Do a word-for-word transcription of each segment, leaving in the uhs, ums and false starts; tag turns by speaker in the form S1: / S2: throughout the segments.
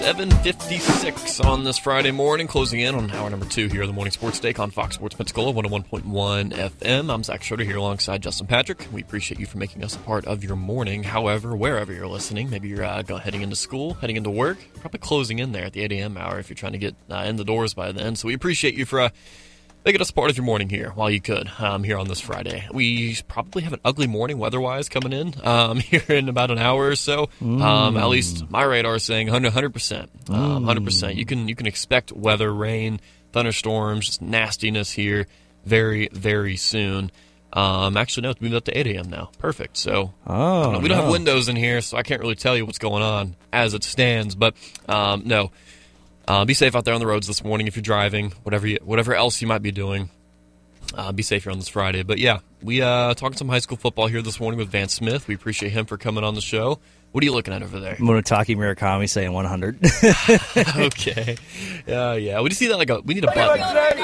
S1: seven fifty-six on this Friday morning, closing in on hour number two here of the Morning Sports Take on Fox Sports Pensacola, one oh one point one F M. I'm Zach Schroeder here alongside Justin Patrick. We appreciate you for making us a part of your morning. However, wherever you're listening, maybe you're uh, going, heading into school, heading into work, probably closing in there at the eight a.m. hour if you're trying to get uh, in the doors by then. So we appreciate you for uh, making us a part of your morning here while you could um, here on this Friday. We probably have an ugly morning weather-wise coming in um, here in about an hour or so. Mm. Um, at least my radar is saying one hundred percent. Um, one hundred percent. You can you can expect weather, rain, thunderstorms, just nastiness here very, very soon. Um, actually, no, it's moved up to eight a.m. now. Perfect. So
S2: oh,
S1: we don't
S2: no.
S1: have windows in here, so I can't really tell you what's going on as it stands. But um, no. Uh, be safe out there on the roads this morning if you're driving, whatever you, whatever else you might be doing. Uh, be safe here on this Friday. But yeah, we uh, talking some high school football here this morning with Vance Smith. We appreciate him for coming on the show. What are you looking at over there?
S2: Munetaki Murakami saying one hundred.
S1: Okay. Yeah, uh, yeah. We just see that like a, we need a button.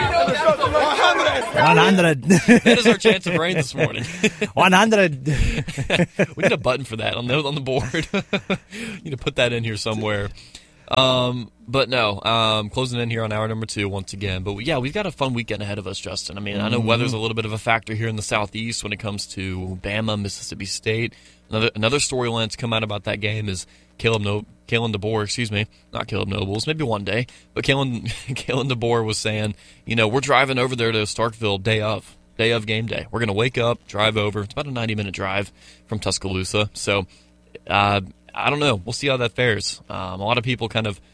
S2: one hundred.
S1: That is our chance of rain this morning.
S2: one hundred.
S1: We need a button for that on the, on the board. Need to put that in here somewhere. Um, but no, um, closing in here on hour number two once again. But yeah, we've got a fun weekend ahead of us, Justin. I mean, I know
S2: Mm-hmm.
S1: weather's a little bit of a factor here in the Southeast when it comes to Bama, Mississippi State. Another another storyline that's come out about that game is Caleb no- Kalen DeBoer, excuse me, not Caleb Nobles, maybe one day, but Kalen Kalen DeBoer was saying, you know, we're driving over there to Starkville day of. Day of game day. We're going to wake up, drive over. It's about a ninety-minute drive from Tuscaloosa. So, uh, I don't know. We'll see how that fares. Um, a lot of people kind of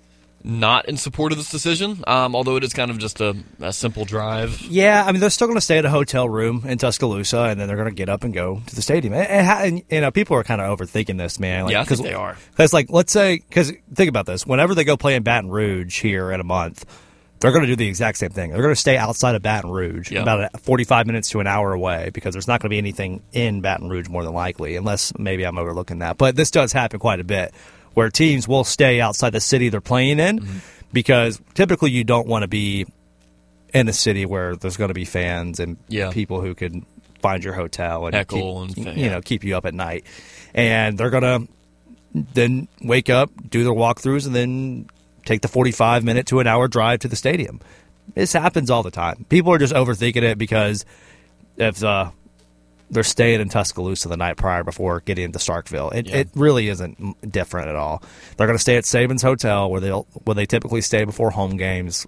S1: not in support of this decision, um, although it is kind of just a, a simple drive.
S2: Yeah, I mean, they're still going to stay at a hotel room in Tuscaloosa, and then they're going to get up and go to the stadium. And, and, you know, people are kind of overthinking this, man. Like,
S1: yeah, I think they are.
S2: Because, like, let's say, because think about this. Whenever they go play in Baton Rouge here in a month, they're going to do the exact same thing. They're going to stay outside of Baton Rouge,
S1: yeah.
S2: about forty-five minutes to an hour away, because there's not going to be anything in Baton Rouge more than likely, unless maybe I'm overlooking that. But this does happen quite a bit, where teams will stay outside the city they're playing in, mm-hmm. because typically you don't want to be in a city where there's going to be fans and
S1: yeah.
S2: people who could find your hotel and,
S1: Heckle
S2: keep,
S1: and fan,
S2: you
S1: yeah.
S2: know, keep you up at night. And they're going to then wake up, do their walkthroughs, and then take the forty-five minute to an hour drive to the stadium. This happens all the time. People are just overthinking it because if uh, they're staying in Tuscaloosa the night prior before getting into Starkville, it,
S1: yeah.
S2: it really isn't different at all. They're going to stay at Saban's Hotel where they'll where they typically stay before home games.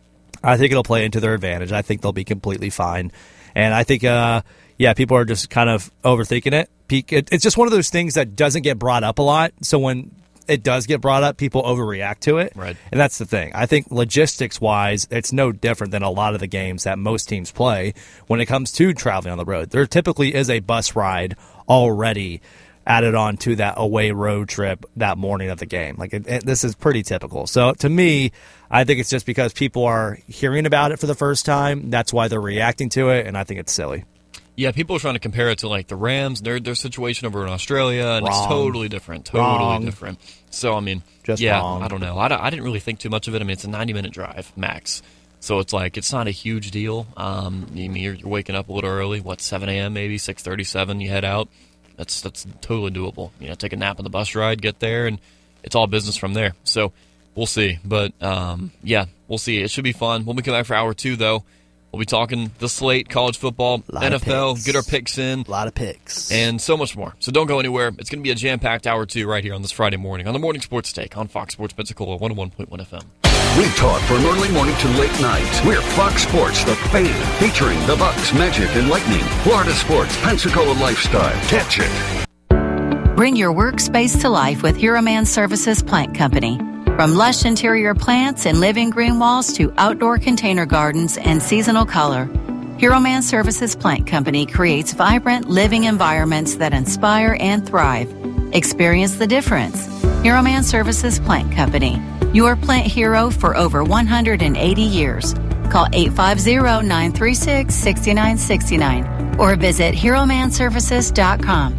S2: I think it'll play into their advantage. I think they'll be completely fine. And I think, uh, yeah, people are just kind of overthinking it. It's just one of those things that doesn't get brought up a lot. So when it does get brought up, people overreact to it.
S1: Right.
S2: And that's the thing. I think logistics-wise, it's no different than a lot of the games that most teams play when it comes to traveling on the road. There typically is a bus ride already added on to that away road trip that morning of the game. Like it, it, this is pretty typical. So to me, I think it's just because people are hearing about it for the first time. That's why they're reacting to it, and I think it's silly.
S1: Yeah, people are trying to compare it to like the Rams, their their situation over in Australia, and
S2: Wrong.
S1: It's totally different, totally
S2: Wrong.
S1: different. So I mean,
S2: Just
S1: yeah,
S2: wrong.
S1: I don't know. I, don't- I didn't really think too much of it. I mean, it's a ninety minute drive max, so it's like it's not a huge deal. Um, I mean, you're, you're waking up a little early. What, seven a.m. maybe six thirty-seven. You head out. That's that's totally doable. You know, take a nap on the bus ride, get there, and it's all business from there. So we'll see. But um, yeah, we'll see. It should be fun. When we come back for hour two, though, we'll be talking the slate, college football, N F L, get our picks in.
S2: A lot of picks.
S1: And so much more. So don't go anywhere. It's going to be a jam-packed hour two right here on this Friday morning on the Morning Sports Take on Fox Sports Pensacola, one oh one point one F M.
S3: We talk from early morning to late night. We're Fox Sports, the fan, featuring the Bucks, Magic, and Lightning. Florida sports, Pensacola lifestyle. Catch it.
S4: Bring your workspace to life with Hero Man Services Plant Company. From lush interior plants and living green walls to outdoor container gardens and seasonal color, Hero Man Services Plant Company creates vibrant living environments that inspire and thrive. Experience the difference. Hero Man Services Plant Company, your plant hero for over one hundred eighty years. Call eight five zero, nine three six, six nine six nine or visit hero man services dot com.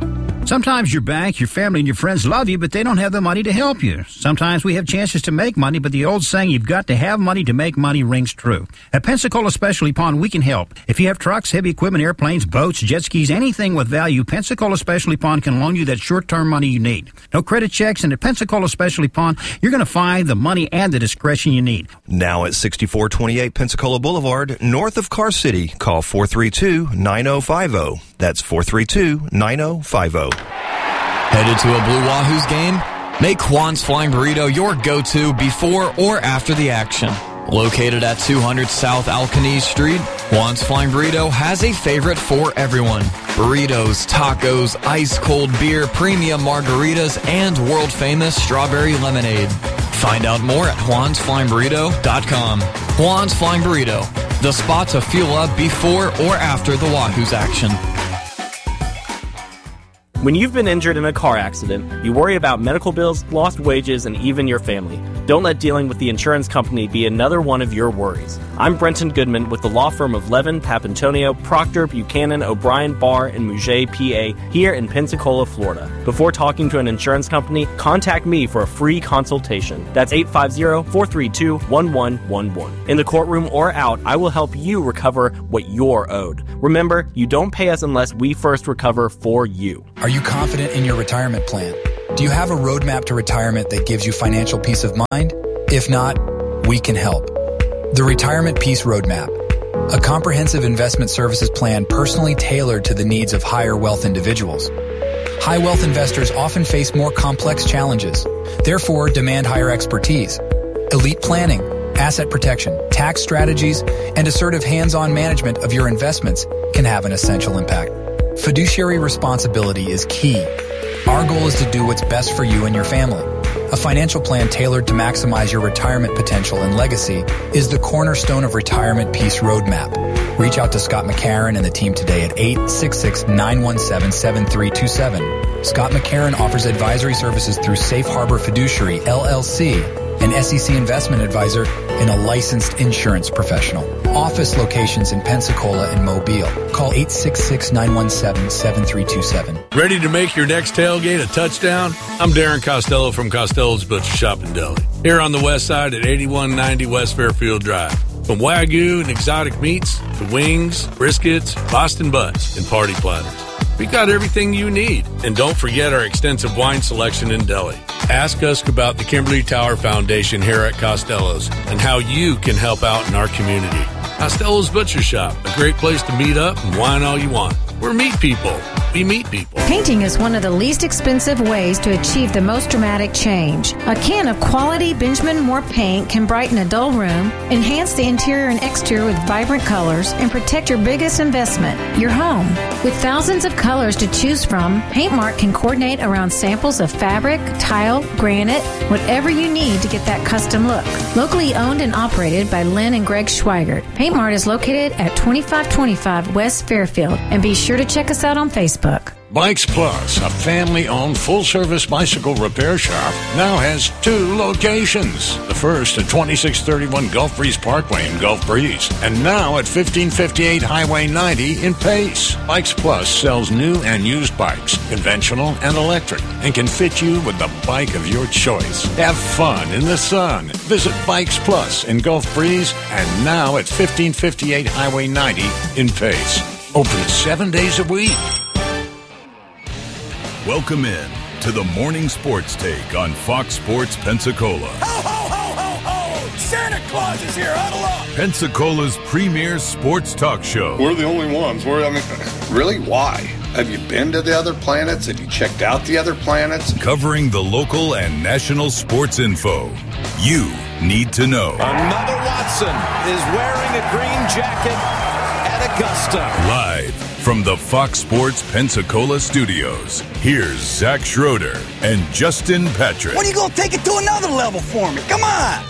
S5: Sometimes your bank, your family, and your friends love you, but they don't have the money to help you. Sometimes we have chances to make money, but the old saying, you've got to have money to make money, rings true. At Pensacola Specialty Pond, we can help. If you have trucks, heavy equipment, airplanes, boats, jet skis, anything with value, Pensacola Specialty Pond can loan you that short-term money you need. No credit checks, and at Pensacola Specialty Pond, you're going to find the money and the discretion you need.
S6: Now at sixty-four twenty-eight Pensacola Boulevard, north of Car City, call four three two, nine oh five oh. That's four three two, nine oh five oh.
S7: Headed to a Blue Wahoos game? Make Juan's Flying Burrito your go-to before or after the action. Located at two hundred South Alcanese Street, Juan's Flying Burrito has a favorite for everyone. Burritos, tacos, ice-cold beer, premium margaritas, and world-famous strawberry lemonade. Find out more at juans flying burrito dot com. Juan's Flying Burrito, the spot to fuel up before or after the Wahoos action.
S8: When you've been injured in a car accident, you worry about medical bills, lost wages, and even your family. Don't let dealing with the insurance company be another one of your worries. I'm Brenton Goodman with the law firm of Levin, Papantonio, Proctor, Buchanan, O'Brien, Barr, and Mouget, P A, here in Pensacola, Florida. Before talking to an insurance company, contact me for a free consultation. That's eight five zero, four three two, one one one one. In the courtroom or out, I will help you recover what you're owed. Remember, you don't pay us unless we first recover for you.
S9: Are you confident in your retirement plan? Do you have a roadmap to retirement that gives you financial peace of mind? If not, we can help. The Retirement Peace Roadmap, a comprehensive investment services plan personally tailored to the needs of higher wealth individuals. High wealth investors often face more complex challenges, therefore demand higher expertise. Elite planning, asset protection, tax strategies, and assertive hands-on management of your investments can have an essential impact. Fiduciary responsibility is key. Our goal is to do what's best for you and your family. A financial plan tailored to maximize your retirement potential and legacy is the cornerstone of Retirement Peace Roadmap. Reach out to Scott McCarron and the team today at eight six six, nine one seven, seven three two seven. Scott McCarron offers advisory services through Safe Harbor Fiduciary, L L C, an S E C investment advisor and a licensed insurance professional. Office locations in Pensacola and Mobile. Call eight six six, nine one seven, seven three two seven.
S10: Ready to make your next tailgate a touchdown? I'm Darren Costello from Costello's Butcher Shop in Delhi. Here on the west side at eighty-one ninety West Fairfield Drive. From Wagyu and exotic meats to wings, briskets, Boston butts, and party platters. We got everything you need. And don't forget our extensive wine selection in Delhi. Ask us about the Kimberly Tower Foundation here at Costello's and how you can help out in our community. Costello's Butcher Shop, a great place to meet up and wine all you want. We're meat people. We meet people.
S11: Painting is one of the least expensive ways to achieve the most dramatic change. A can of quality Benjamin Moore paint can brighten a dull room, enhance the interior and exterior with vibrant colors, and protect your biggest investment, your home. With thousands of colors to choose from, PaintMart can coordinate around samples of fabric, tile, granite, whatever you need to get that custom look. Locally owned and operated by Lynn and Greg Schweigert, PaintMart is located at twenty-five twenty-five West Fairfield, and be sure to check us out on Facebook.
S12: Bikes Plus, a family-owned full-service bicycle repair shop, now has two locations. The first at twenty-six thirty-one Gulf Breeze Parkway in Gulf Breeze, and now at fifteen fifty-eight Highway ninety in Pace. Bikes Plus sells new and used bikes, conventional and electric, and can fit you with the bike of your choice. Have fun in the sun. Visit Bikes Plus in Gulf Breeze, and now at fifteen fifty-eight Highway ninety in Pace. Open seven days a week.
S13: Welcome in to the Morning Sports Take on Fox Sports Pensacola.
S14: Ho, ho, ho, ho, ho! Santa Claus is here, huddle up!
S13: Pensacola's premier sports talk show.
S15: We're the only ones. We're, I mean, really, why? Have you been to the other planets? Have you checked out the other planets?
S13: Covering the local and national sports info you need to know.
S14: Another Watson is wearing a green jacket at Augusta.
S13: Live from the Fox Sports Pensacola studios, here's Zach Schroeder and Justin Patrick.
S14: When are you going to take it to another level for me? Come on!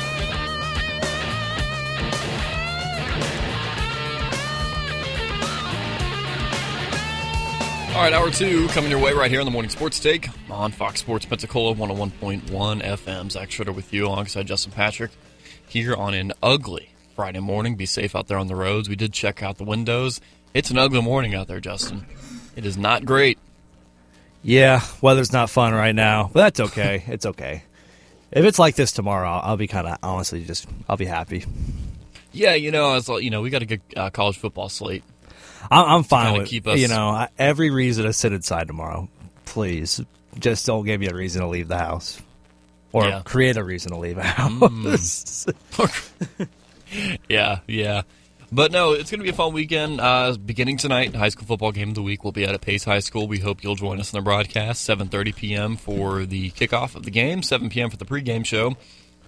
S1: All right, hour two coming your way right here on the Morning Sports Take on Fox Sports Pensacola, one oh one point one F M. Zach Schroeder with you alongside Justin Patrick here on an ugly Friday morning. Be safe out there on the roads. We did check out the windows. It's an ugly morning out there, Justin. It is not great.
S2: Yeah, weather's not fun right now, but that's okay. It's okay. If it's like this tomorrow, I'll, I'll be kind of honestly just I'll be happy.
S1: Yeah, you know, as you know, we got a good uh, college football slate.
S2: I'm, I'm fine with
S1: keep us,
S2: you know I, every reason to sit inside tomorrow. Please, just don't give me a reason to leave the house, or
S1: yeah.
S2: create a reason to leave the house.
S1: Mm. yeah, yeah. But no, it's going to be a fun weekend. Uh, beginning tonight, high school football game of the week will be out at Pace High School. We hope you'll join us in the broadcast, seven thirty p.m. for the kickoff of the game, seven p.m. for the pregame show.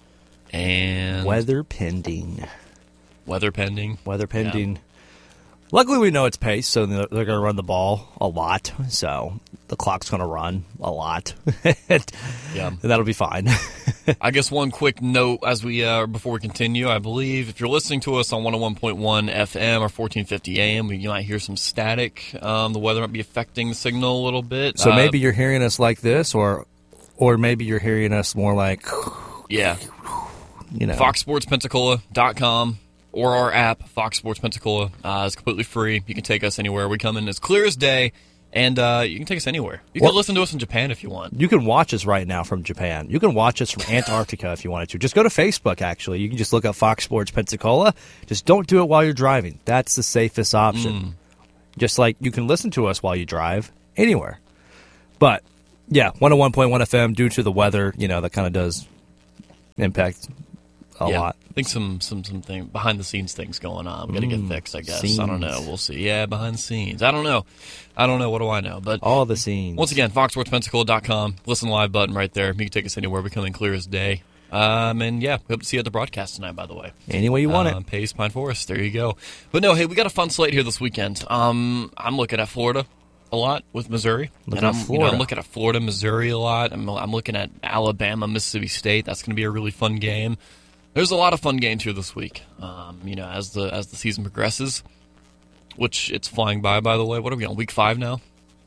S1: And
S2: weather pending.
S1: Weather pending.
S2: Weather pending. Yeah. Luckily, we know it's Pace, so they're, they're going to run the ball a lot. So the clock's going to run a lot.
S1: Yeah,
S2: and that'll be fine.
S1: I guess one quick note as we uh, before we continue. I believe if you're listening to us on one oh one point one F M or fourteen fifty A M, you might hear some static. Um, the weather might be affecting the signal a little bit.
S2: So
S1: uh,
S2: maybe you're hearing us like this, or or maybe you're hearing us more like
S1: yeah,
S2: you know,
S1: fox sports pensacola dot com. Or our app, Fox Sports Pensacola. Uh, it's completely free. You can take us anywhere. We come in as clear as day, and uh, you can take us anywhere. You can well, listen to us in Japan if you want.
S2: You can watch us right now from Japan. You can watch us from Antarctica if you wanted to. Just go to Facebook, actually. You can just look up Fox Sports Pensacola. Just don't do it while you're driving. That's the safest option. Mm. Just like you can listen to us while you drive anywhere. But, yeah, one oh one point one F M, due to the weather, you know, that kind of does impact a
S1: yeah,
S2: lot.
S1: I think some some some thing behind the scenes things going on. We got to mm, get fixed, I guess. Scenes. I don't know. We'll see. Yeah, behind the scenes. I don't know. I don't know. What do I know? But
S2: all the scenes.
S1: Once again, fox sports pensacola dot com. Listen live button right there. You can take us anywhere. We're coming clear as day. Um, and yeah, hope to see you at the broadcast tonight, by the way.
S2: Any way you want
S1: um,
S2: it.
S1: Pace, Pine Forest. There you go. But no, hey, we got a fun slate here this weekend. Um, I'm looking at Florida a lot with Missouri.
S2: Looking
S1: and I'm,
S2: at Florida.
S1: You know, I'm looking at Florida, Missouri a lot. I'm, I'm looking at Alabama, Mississippi State. That's going to be a really fun game. There's a lot of fun games here this week. Um, you know, as the as the season progresses, which it's flying by. By the way, what are we on? Week five now.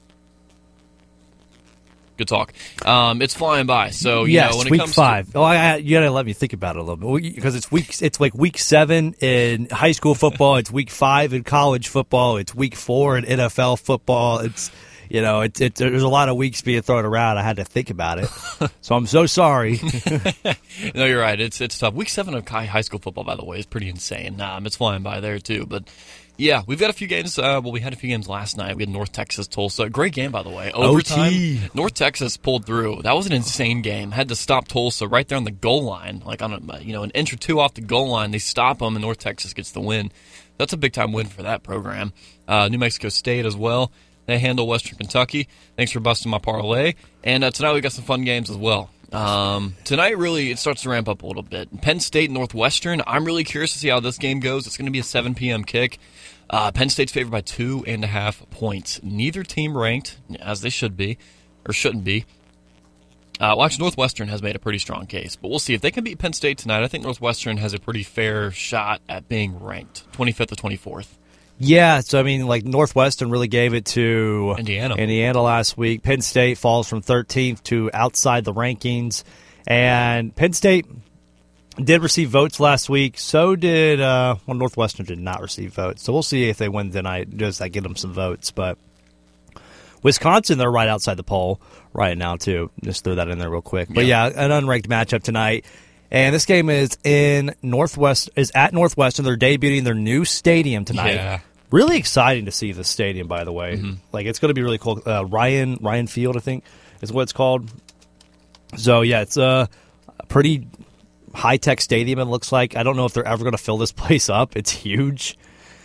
S1: Good talk. Um, it's flying by. So you
S2: yes,
S1: know, when
S2: week
S1: it comes
S2: five.
S1: to,
S2: oh, I, I, you gotta let me think about it a little bit because it's week. It's like week seven in high school football. It's week five in college football. It's week four in N F L football. It's you know, it's it, there's a lot of weeks being thrown around. I had to think about it, so I'm so sorry.
S1: No, you're right. It's it's tough. Week seven of high school football, by the way, is pretty insane. Um, it's flying by there too, but. Yeah, we've got a few games. Uh, well, we had a few games last night. We had North Texas, Tulsa. Great game, by the way. Overtime. O T. North Texas pulled through. That was an insane game. Had to stop Tulsa right there on the goal line, like on a, you know an inch or two off the goal line. They stop them, and North Texas gets the win. That's a big time win for that program. Uh, New Mexico State as well. They handle Western Kentucky. Thanks for busting my parlay. And uh, tonight we got some fun games as well. Um, tonight, really, it starts to ramp up a little bit. Penn State, Northwestern, I'm really curious to see how this game goes. It's going to be a seven p.m. kick. Uh, Penn State's favored by two and a half points. Neither team ranked, as they should be, or shouldn't be. Uh, well, actually, Northwestern has made a pretty strong case, but we'll see. If they can beat Penn State tonight, I think Northwestern has a pretty fair shot at being ranked, twenty-fifth to twenty-fourth.
S2: Yeah, so I mean, like Northwestern really gave it to
S1: Indiana.
S2: Indiana last week. Penn State falls from thirteenth to outside the rankings, and Penn State did receive votes last week. So did uh, well, Northwestern did not receive votes. So we'll see if they win tonight. Does that get them some votes? But Wisconsin, they're right outside the poll right now too. Just throw that in there real quick. But yeah, yeah an unranked matchup tonight. And this game is in Northwest is at Northwestern. They're debuting their new stadium tonight.
S1: Yeah.
S2: Really exciting to see the stadium, by the way. Mm-hmm. Like it's going to be really cool. Uh, Ryan Ryan Field, I think, is what it's called. So yeah, it's a pretty high tech stadium. It looks like. I don't know if they're ever going to fill this place up. It's huge,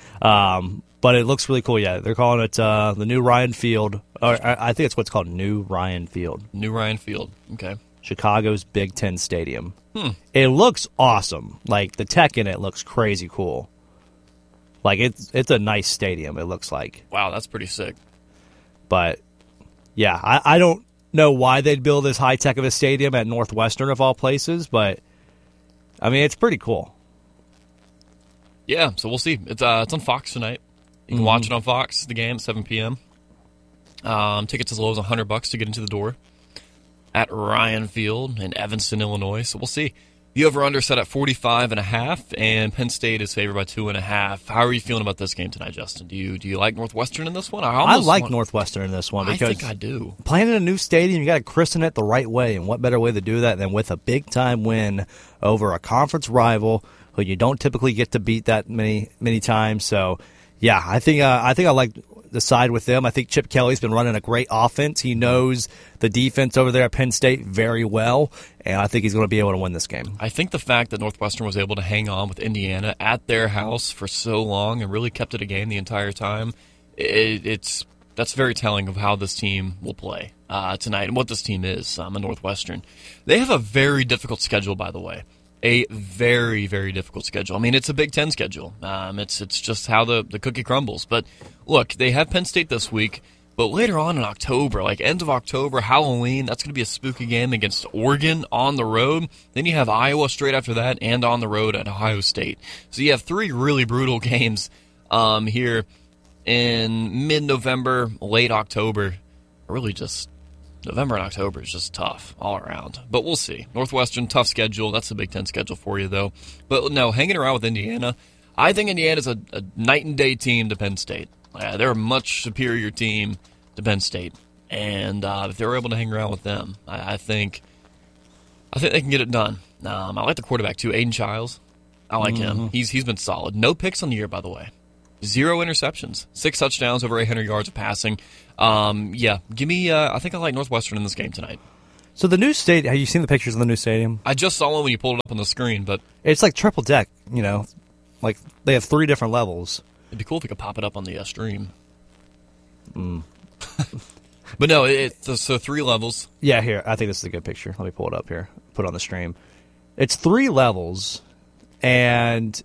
S2: um, but it looks really cool. Yeah, they're calling it uh, the new Ryan Field. Or I think it's what's called New Ryan Field.
S1: New Ryan Field. Okay.
S2: Chicago's Big Ten Stadium.
S1: Hmm.
S2: It looks awesome. Like the tech in it looks crazy cool. Like it's it's a nice stadium. It looks like.
S1: Wow, that's pretty sick.
S2: But yeah, I, I don't know why they'd build this high tech of a stadium at Northwestern of all places, but I mean it's pretty cool.
S1: Yeah, so we'll see. It's uh, it's on Fox tonight. You can mm-hmm. watch it on Fox. The game at seven p.m. Um, tickets as low as a hundred bucks to get into the door at Ryan Field in Evanston, Illinois. So we'll see. The over-under set at forty-five and a half, and Penn State is favored by two and a half. How are you feeling about this game tonight, Justin? Do you do you like Northwestern in this one? I,
S2: I like
S1: want,
S2: Northwestern in this one because
S1: I think I do.
S2: Playing in a new stadium, you got to christen it the right way, and what better way to do that than with a big-time win over a conference rival who you don't typically get to beat that many many times. So, yeah, I think uh, I think I like the side with them. I think Chip Kelly's been running a great offense. He knows the defense over there at Penn State very well, and I think he's going to be able to win this game.
S1: I think the fact that Northwestern was able to hang on with Indiana at their house for so long and really kept it a game the entire time, it, it's that's very telling of how this team will play uh, tonight and what this team is, um, a Northwestern. They have a very difficult schedule, by the way. A very, very difficult schedule. I mean, it's a Big Ten schedule. Um, it's it's just how the, the cookie crumbles. But, look, they have Penn State this week, but later on in October, like end of October, Halloween, that's going to be a spooky game against Oregon on the road. Then you have Iowa straight after that and on the road at Ohio State. So you have three really brutal games um, here in mid-November, late October. Really just November and October is just tough all around. But we'll see. Northwestern, tough schedule. That's the Big Ten schedule for you, though. But no, hanging around with Indiana, I think Indiana's a, a night and day team to Penn State. Uh, they're a much superior team to Penn State. And uh, if they're able to hang around with them, I, I think I think they can get it done. Um, I like the quarterback, too, Aiden Childs. I like mm-hmm. him. He's He's been solid. No picks on the year, by the way. Zero interceptions. Six touchdowns, over eight hundred yards of passing. Um, yeah, give me, uh, I think I like Northwestern in this game tonight.
S2: So the new stadium, have you seen the pictures of the new stadium?
S1: I just saw one when you pulled it up on the screen, but...
S2: It's like triple deck, you know. Like, they have three different levels.
S1: It'd be cool if we could pop it up on the uh, stream.
S2: Mm.
S1: But no, it's it, so three levels.
S2: Yeah, here, I think this is a good picture. Let me pull it up here, put it on the stream. It's three levels, and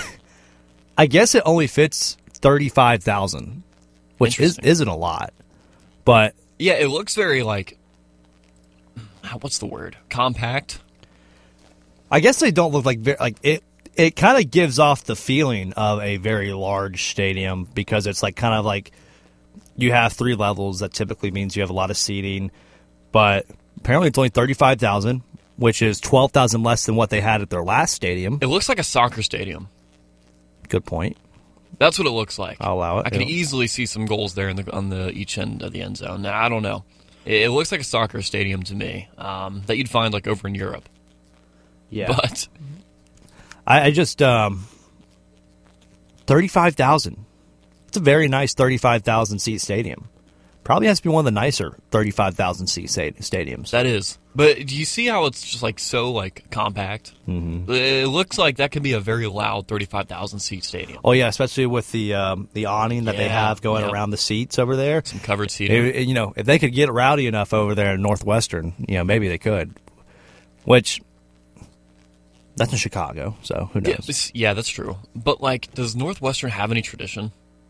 S2: I guess it only fits thirty-five thousand, which is, isn't a lot. But
S1: yeah, it looks very like, what's the word? Compact.
S2: I guess they don't look like like it. It kind of gives off the feeling of a very large stadium because it's like kind of like you have three levels. That typically means you have a lot of seating, but apparently it's only thirty-five thousand, which is twelve thousand less than what they had at their last stadium.
S1: It looks like a soccer stadium.
S2: Good point.
S1: That's what it looks like.
S2: I'll allow it.
S1: I can
S2: yeah.
S1: easily see some goals there in the, on the each end of the end zone. Now, I don't know. It, it looks like a soccer stadium to me um, that you'd find like over in Europe.
S2: Yeah,
S1: but
S2: I, I just um, thirty-five thousand. It's a very nice thirty-five thousand seat stadium. Probably has to be one of the nicer thirty-five thousand seat stadiums.
S1: That is. But do you see how it's just like so like compact?
S2: Mm-hmm.
S1: It looks like that could be a very loud thirty-five thousand seat stadium.
S2: Oh yeah, especially with the um, the awning that
S1: yeah,
S2: they have going
S1: yep.
S2: around the seats over there.
S1: Some covered seating.
S2: It, you know, if they could get rowdy enough over there in Northwestern, you know, maybe they could. Which that's in Chicago, so who knows?
S1: Yeah, yeah, that's true. But like, does Northwestern have any tradition?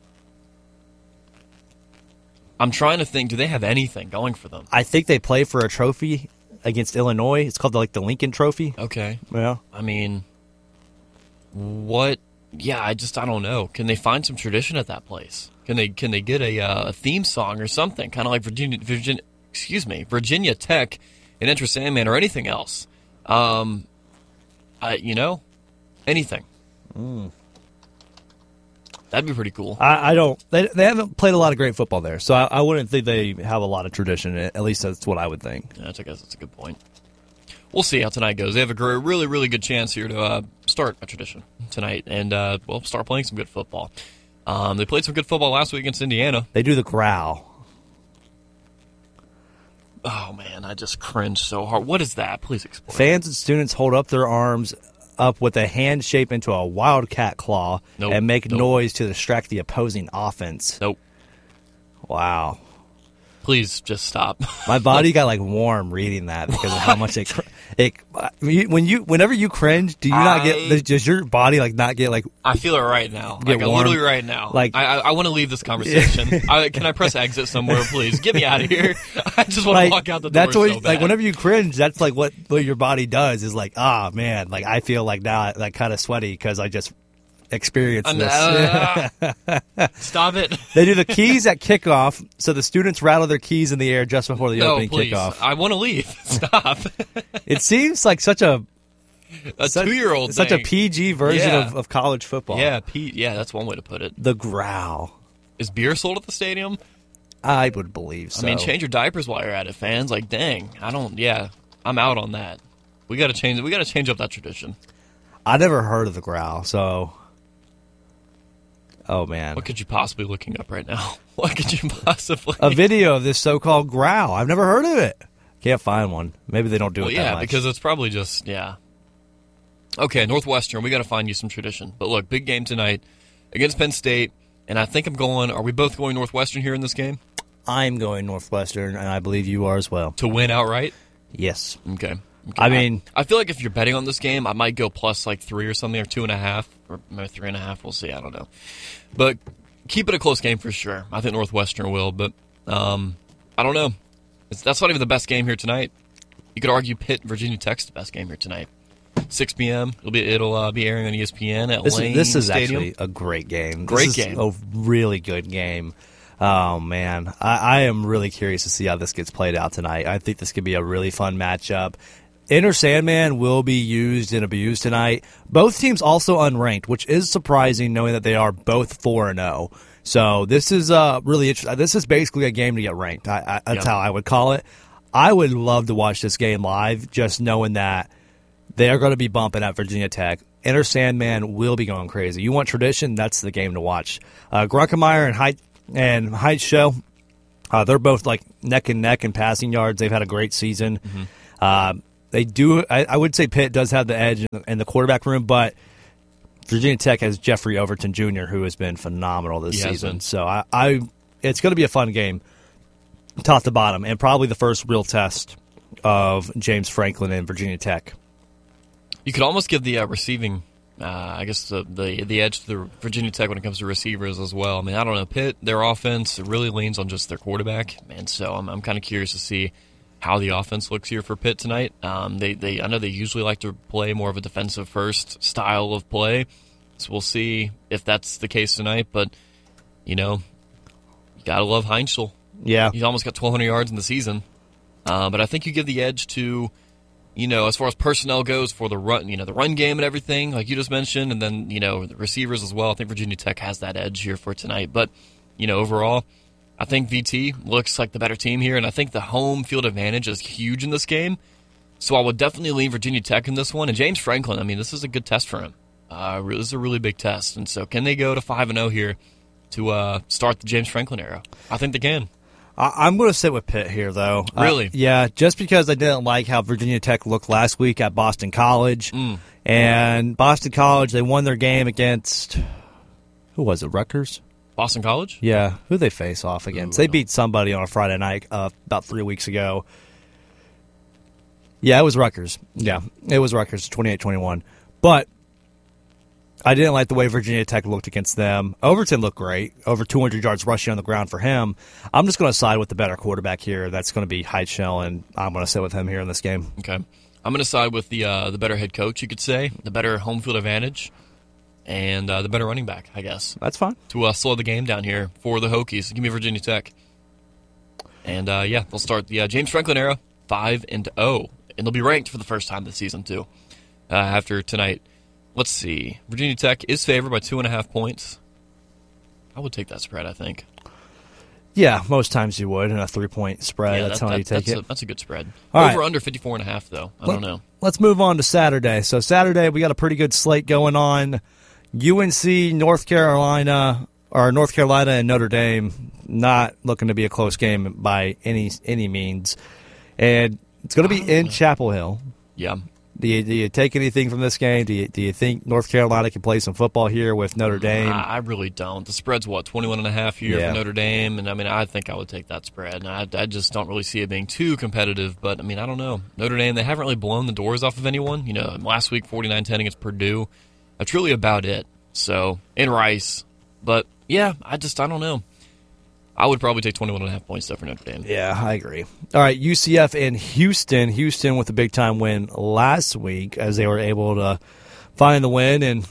S1: I'm trying to think. Do they have anything going for them?
S2: I think they play for a trophy against Illinois. It's called the, like the Lincoln Trophy.
S1: Okay.
S2: Yeah.
S1: I mean, what? Yeah, I just I don't know. Can they find some tradition at that place? Can they can they get a, uh, a theme song or something, kind of like Virginia Virginia excuse me Virginia Tech and Enter Sandman or anything else? Um, I you know, anything.
S2: Mm.
S1: That'd be pretty cool.
S2: I, I don't. They they haven't played a lot of great football there, so I, I wouldn't think they have a lot of tradition. At least that's what I would think.
S1: Yeah, I guess that's a good point. We'll see how tonight goes. They have a great, really, really good chance here to uh, start a tradition tonight, and uh, well, start playing some good football. Um, they played some good football last week against Indiana.
S2: They do the growl.
S1: Oh man, I just cringe so hard. What is that? Please explain.
S2: Fans and students hold up their arms up with a hand shape into a wildcat claw
S1: nope.
S2: and make
S1: nope.
S2: noise to distract the opposing offense.
S1: Nope.
S2: Wow.
S1: Please just stop.
S2: My body got like warm reading that because of how much it. Cr- it when you whenever you cringe, do you not
S1: I,
S2: get? Does your body like not get like?
S1: I feel it right now.
S2: Get
S1: like
S2: warm?
S1: Literally right now.
S2: Like
S1: I, I, I want to leave this conversation. I, can I press exit somewhere, please? Get me out of here. I just want
S2: like,
S1: to walk out the door.
S2: That's what
S1: so
S2: like whenever you cringe, that's like what, what your body does is like ah oh, man, like I feel like now like kind of sweaty because I just experienced
S1: I'm,
S2: this.
S1: Uh, stop it.
S2: They do the keys at kickoff, so the students rattle their keys in the air just before the
S1: no,
S2: opening
S1: please.
S2: kickoff.
S1: I want to leave. Stop.
S2: It seems like such a
S1: a
S2: such,
S1: two-year-old
S2: Such
S1: thing.
S2: a P G version
S1: yeah.
S2: of, of college football.
S1: Yeah, P- yeah, that's one way to put it.
S2: The growl.
S1: Is beer sold at the stadium?
S2: I would believe so.
S1: I mean, change your diapers while you're at it, fans. Like, dang, I don't. Yeah, I'm out on that. We got to change. We got to change up that tradition.
S2: I never heard of the growl, so. Oh man,
S1: what could you possibly looking up right now? What could you possibly?
S2: A video of this so-called growl. I've never heard of it. Can't find one. Maybe they don't do
S1: well,
S2: it
S1: yeah,
S2: that much.
S1: because it's probably just yeah. Okay, Northwestern. We got to find you some tradition. But look, big game tonight against Penn State, and I think I'm going. Are we both going Northwestern here in this game?
S2: I'm going Northwestern, and I believe you are as well.
S1: To win outright?
S2: Yes.
S1: Okay. okay.
S2: I mean,
S1: I, I feel like if you're betting on this game, I might go plus like three or something, or two and a half, or maybe three and a half. We'll see. I don't know. But keep it a close game for sure. I think Northwestern will, but um, I don't know. It's, that's not even the best game here tonight. You could argue Pitt, Virginia Tech's the best game here tonight. six p.m. It'll be it'll uh, be airing on E S P N at
S2: this
S1: Lane
S2: is, This is
S1: Stadium.
S2: actually a great game.
S1: Great
S2: this is
S1: game.
S2: A really good game. Oh man, I, I am really curious to see how this gets played out tonight. I think this could be a really fun matchup. Enter Sandman will be used and abused tonight. Both teams also unranked, which is surprising knowing that they are both four and oh. So this is uh, really interesting. This is basically a game to get ranked. I, I, that's
S1: yeah.
S2: how I would call it. I would love to watch this game live, just knowing that they are going to be bumping at Virginia Tech. Enter Sandman will be going crazy. You want tradition? That's the game to watch. Uh, Grunkemeyer and Height and Height Show, uh, they're both like neck and neck in passing yards. They've had a great season.
S1: Mm-hmm.
S2: Uh, they do. I, I would say Pitt does have the edge in the, in the quarterback room, but Virginia Tech has Jeffrey Overton Junior, who has been phenomenal this
S1: He
S2: season. So I, I, it's going to be a fun game, top to bottom, and probably the first real test of James Franklin and Virginia Tech.
S1: You could almost give the uh, receiving, uh, I guess, the, the the edge to the Virginia Tech when it comes to receivers as well. I mean, I don't know. Pitt, their offense really leans on just their quarterback, and so I'm I'm kind of curious to see how the offense looks here for Pitt tonight. Um, they they I know they usually like to play more of a defensive first style of play, so we'll see if that's the case tonight. But you know, you gotta love Heinzel.
S2: Yeah,
S1: he's almost got twelve hundred yards in the season. Uh, but I think you give the edge to, you know, as far as personnel goes for the run, you know, the run game and everything, like you just mentioned, and then, you know, the receivers as well. I think Virginia Tech has that edge here for tonight. But, you know, overall, I think V T looks like the better team here, and I think the home field advantage is huge in this game. So I would definitely lean Virginia Tech in this one. And James Franklin, I mean, this is a good test for him. Uh, this is a really big test. And so can they go to five and oh here to uh, start the James Franklin era? I think they can.
S2: I'm going to sit with Pitt here, though.
S1: Really?
S2: Uh, yeah, just because I didn't like how Virginia Tech looked last week at Boston College.
S1: Mm.
S2: And Boston College, they won their game against, who was it, Rutgers?
S1: Boston College?
S2: Yeah, who they face off against? Ooh, they beat somebody on a Friday night uh, about three weeks ago. Yeah, it was Rutgers. Yeah, it was Rutgers, twenty-eight twenty-one. But I didn't like the way Virginia Tech looked against them. Overton looked great. Over two hundred yards rushing on the ground for him. I'm just going to side with the better quarterback here. That's going to be Heitschel, and I'm going to sit with him here in this game.
S1: Okay. I'm going to side with the uh, the better head coach, you could say, the better home field advantage, and uh, the better running back, I guess.
S2: That's fine.
S1: To uh, slow the game down here for the Hokies. Give me Virginia Tech. And, uh, yeah, they'll start the uh, James Franklin era five and oh. And they'll be ranked for the first time this season, too, uh, after tonight. Let's see. Virginia Tech is favored by two and a half points. I would take that spread, I think.
S2: Yeah, most times you would in a three-point spread.
S1: Yeah,
S2: that's
S1: that,
S2: how
S1: that,
S2: you take
S1: that's
S2: it.
S1: A, that's a good spread.
S2: All
S1: Over
S2: right.
S1: under fifty-four and a half, though. I
S2: Let,
S1: don't know.
S2: Let's move on to Saturday. So Saturday, we got a pretty good slate going on. U N C, North Carolina, or North Carolina and Notre Dame, not looking to be a close game by any any means. And it's going to be in
S1: know.
S2: Chapel Hill.
S1: Yeah.
S2: Do you, do you take anything from this game? Do you, do you think North Carolina can play some football here with Notre Dame?
S1: I, I really don't. The spread's, what, twenty-one and a half here
S2: Yeah.
S1: for Notre Dame? And, I mean, I think I would take that spread. And I, I just don't really see it being too competitive. But, I mean, I don't know. Notre Dame, they haven't really blown the doors off of anyone. You know, last week, forty-nine ten against Purdue. That's really about it. So, in Rice. But, yeah, I just, I don't know. I would probably take twenty-one and a half points, though, for Notre Dame.
S2: Yeah, I agree. All right, U C F and Houston. Houston with a big-time win last week as they were able to find the win and,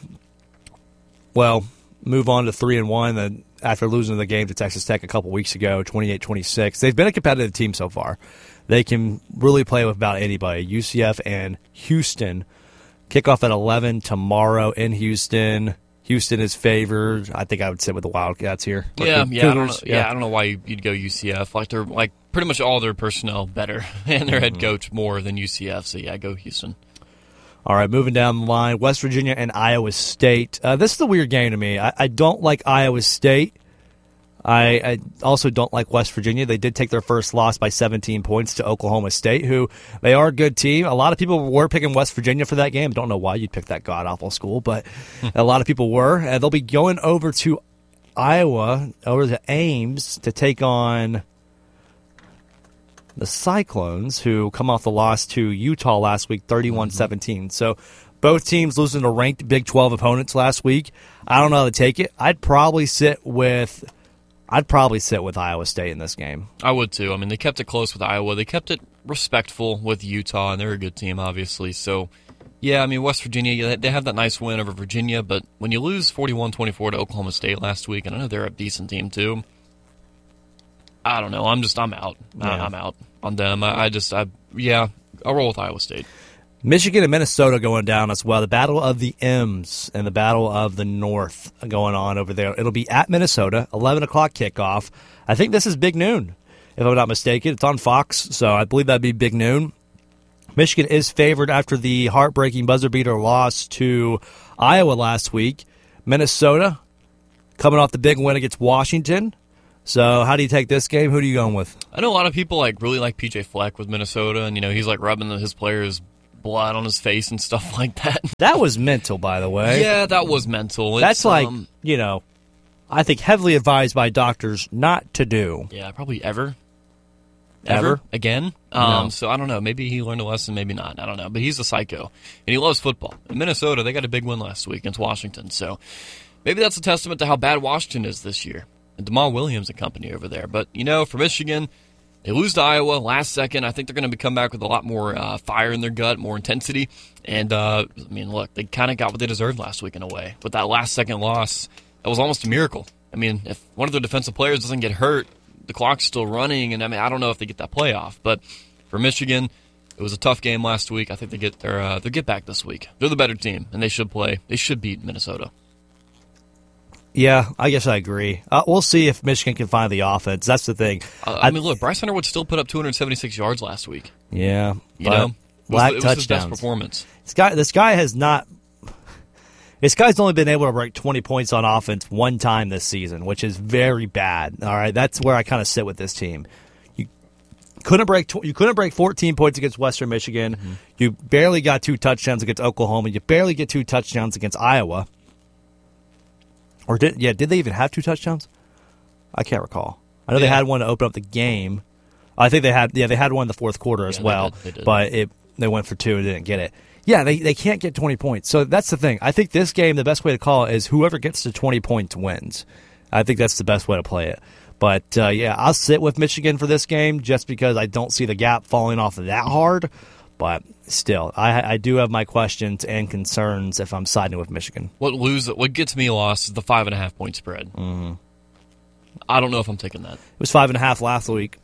S2: well, move on to three and one after losing the game to Texas Tech a couple weeks ago, twenty-eight twenty-six. They've been a competitive team so far. They can really play with about anybody. U C F and Houston Kickoff at eleven tomorrow in Houston. Houston is favored. I think I would sit with the Wildcats here.
S1: Yeah, yeah, I don't know, yeah, yeah, I don't know why you'd go U C F. Like they're like pretty much all their personnel better and their head coach more than U C F. So yeah, go Houston.
S2: All right, moving down the line, West Virginia and Iowa State. Uh, this is a weird game to me. I, I don't like Iowa State. I, I also don't like West Virginia. They did take their first loss by seventeen points to Oklahoma State, who they are a good team. A lot of people were picking West Virginia for that game. Don't know why you'd pick that god-awful school, but a lot of people were. And they'll be going over to Iowa, over to Ames, to take on the Cyclones, who come off the loss to Utah last week, thirty-one seventeen. Mm-hmm. So both teams losing to ranked Big twelve opponents last week. I don't know how to take it. I'd probably sit with I'd probably sit with Iowa State in this game.
S1: I would too. I mean, they kept it close with Iowa. They kept it respectful with Utah, and they're a good team, obviously. So, yeah, I mean, West Virginia, they have that nice win over Virginia, but when you lose forty-one twenty-four to Oklahoma State last week, and I know they're a decent team too, I don't know. I'm just, I'm out. Yeah. I'm out on them. I, I just, I yeah, I'll roll with Iowa State.
S2: Michigan and Minnesota going down as well. The Battle of the M's and the Battle of the North going on over there. It'll be at Minnesota, eleven o'clock kickoff. I think this is big noon, if I'm not mistaken. It's on Fox, so I believe that'd be big noon. Michigan is favored after the heartbreaking buzzer-beater loss to Iowa last week. Minnesota coming off the big win against Washington. So how do you take this game? Who are you going with?
S1: I know a lot of people like really like P J Fleck with Minnesota, and you know he's like rubbing his players' blood on his face and stuff like that.
S2: That was mental, by the way.
S1: Yeah, that was mental. It's,
S2: That's like,
S1: um,
S2: you know, I think heavily advised by doctors not to do.
S1: Yeah, probably ever.
S2: Ever?
S1: Ever? Again?
S2: No.
S1: Um, so I don't know. Maybe he learned a lesson, maybe not. I don't know. But he's a psycho. And he loves football. In Minnesota, they got a big win last week against Washington. So maybe that's a testament to how bad Washington is this year. And DeMar Williams and company over there. But, you know, for Michigan, they lose to Iowa last second. I think they're going to come back with a lot more uh, fire in their gut, more intensity. And, uh, I mean, look, they kind of got what they deserved last week in a way. With that last-second loss, that was almost a miracle. I mean, if one of their defensive players doesn't get hurt, the clock's still running. And, I mean, I don't know if they get that playoff. But for Michigan, it was a tough game last week. I think they get their uh, their get back this week. They're the better team, and they should play. They should beat Minnesota.
S2: Yeah, I guess I agree. Uh, we'll see if Michigan can find the offense. That's the thing.
S1: Uh, I, I mean, look, Bryce Hunter would still put up two hundred seventy-six yards last week.
S2: Yeah,
S1: you know, it
S2: black
S1: was, it was
S2: touchdowns.
S1: His best performance.
S2: This guy, this guy has not. This guy's only been able to break twenty points on offense one time this season, which is very bad. All right, that's where I kind of sit with this team. You couldn't break. Tw- you couldn't break fourteen points against Western Michigan. Mm-hmm. You barely got two touchdowns against Oklahoma. You barely get two touchdowns against Iowa. Or did yeah? Did they even have two touchdowns? I can't recall. I know yeah. they had one to open up the game. I think they had yeah they had one in the fourth quarter as yeah, well. They did, they did. But it they went for two and didn't get it. Yeah, they they can't get twenty points. So that's the thing. I think this game, the best way to call it is whoever gets to twenty points wins. I think that's the best way to play it. But uh, yeah, I'll sit with Michigan for this game just because I don't see the gap falling off that hard. But still, I, I do have my questions and concerns if I'm siding with Michigan.
S1: What lose? What gets me lost is the five and a half point spread.
S2: Mm-hmm.
S1: I don't know if I'm taking that. It
S2: was five and a half last week.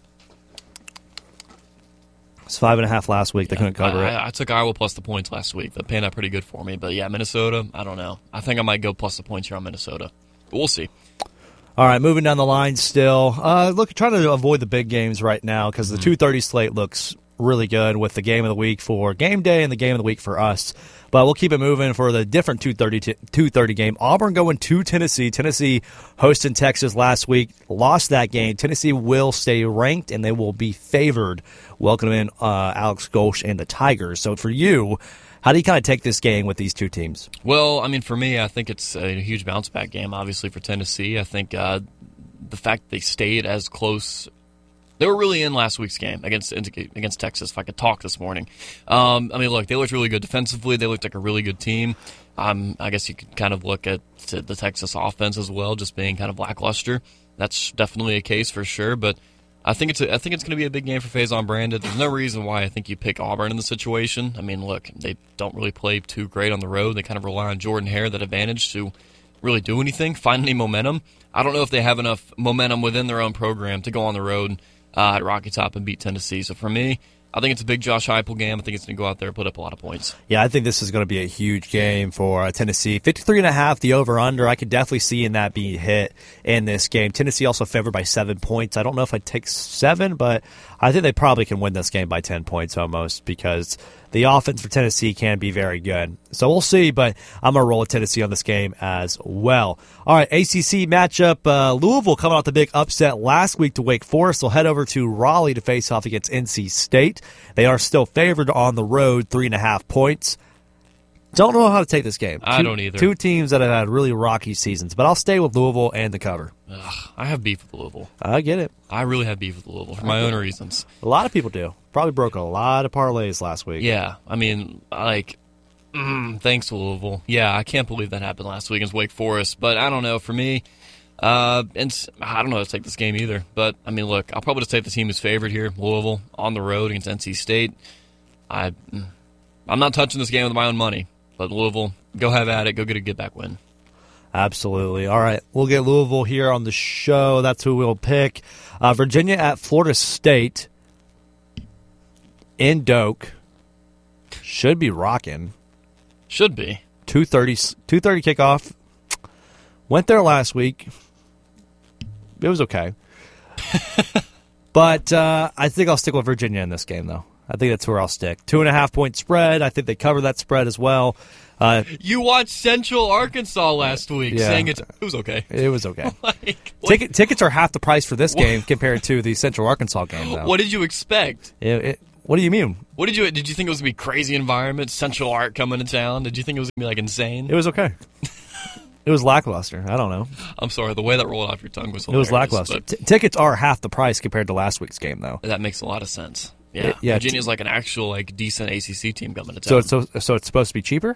S2: It was five and a half last week. Yeah, they couldn't cover
S1: I,
S2: it.
S1: I, I took Iowa plus the points last week. That panned out pretty good for me. But yeah, Minnesota, I don't know. I think I might go plus the points here on Minnesota. But we'll see.
S2: All right, moving down the line still. Uh, look, trying to avoid the big games right now because the mm-hmm. two thirty slate looks really good with the game of the week for game day and the game of the week for us. But we'll keep it moving for the different two thirty game. Auburn going to Tennessee. Tennessee hosting Texas last week. Lost that game. Tennessee will stay ranked, and they will be favored welcoming uh, Alex Gholsh and the Tigers. So for you, how do you kind of take this game with these two teams?
S1: Well, I mean, for me, I think it's a huge bounce-back game, obviously, for Tennessee. I think uh, the fact they stayed as close – they were really in last week's game against against Texas, if I could talk this morning. Um, I mean, look, they looked really good defensively. They looked like a really good team. Um, I guess you could kind of look at the Texas offense as well, just being kind of lackluster. That's definitely a case for sure. But I think it's a, I think it's going to be a big game for Faison Brandon. There's no reason why I think you pick Auburn in the situation. I mean, look, they don't really play too great on the road. They kind of rely on Jordan Hare, that advantage, to really do anything, find any momentum. I don't know if they have enough momentum within their own program to go on the road Uh, at Rocky Top and beat Tennessee. So for me, I think it's a big Josh Heupel game. I think it's going to go out there and put up a lot of points.
S2: Yeah, I think this is going to be a huge game for uh, Tennessee. fifty-three and a half, the over-under. I could definitely see in that being hit in this game. Tennessee also favored by seven points. I don't know if I'd take seven, but I think they probably can win this game by ten points almost because the offense for Tennessee can be very good. So we'll see, but I'm going to roll with Tennessee on this game as well. All right, A C C matchup. Uh, Louisville coming out the big upset last week to Wake Forest. They'll head over to Raleigh to face off against N C State. They are still favored on the road, three and a half points. Don't know how to take this game.
S1: I
S2: two,
S1: don't either.
S2: Two teams that have had really rocky seasons, but I'll stay with Louisville and the cover.
S1: Ugh, I have beef with Louisville.
S2: I get it.
S1: I really have beef with Louisville for my own reasons.
S2: A lot of people do. Probably broke a lot of parlays last week.
S1: Yeah, I mean, like, mm, thanks to Louisville. Yeah, I can't believe that happened last week against Wake Forest, but I don't know. For me, uh, and I don't know how to take this game either. But, I mean, look, I'll probably just take the team who's favored here, Louisville, on the road against N C State. I, I'm not touching this game with my own money, but Louisville, go have at it. Go get a get-back win.
S2: Absolutely. All right, we'll get Louisville here on the show. That's who we'll pick. Uh, Virginia at Florida State in Doak. Should be rocking.
S1: Should be.
S2: two thirty kickoff. Went there last week. It was okay. But uh, I think I'll stick with Virginia in this game, though. I think that's where I'll stick. Two and a half point spread. I think they cover that spread as well. Uh,
S1: you watched Central Arkansas last week,
S2: yeah,
S1: saying it's, it was okay.
S2: It was okay.
S1: like,
S2: Ticket, tickets are half the price for this game compared to the Central Arkansas game, though.
S1: What did you expect?
S2: It, it, what do you mean?
S1: What did you did you think it was gonna be crazy environment? Central Ark coming to town? Did you think it was gonna be like insane?
S2: It was okay. It was lackluster. I don't know.
S1: I'm sorry, the way that rolled off your tongue was
S2: It
S1: hilarious.
S2: was lackluster. T- tickets are half the price compared to last week's game, though.
S1: That makes a lot of sense. Yeah,
S2: it, yeah
S1: Virginia's like an actual like decent A C C team coming to
S2: So
S1: town.
S2: it's so, so it's supposed to be cheaper?